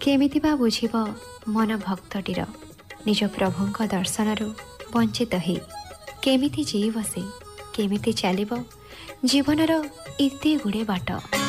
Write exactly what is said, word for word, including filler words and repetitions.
केमिति बा बुझिब मन भक्तटीर निज प्रभुଙ୍କ दर्शनରୁ ବଞ୍ଚିତ ହେଇ କେମିତି ଜୀବ ସେ କେମିତି ଚାଲିବ ଜୀବନର ଏତେ ଗୁଡ଼େ ବାଟ।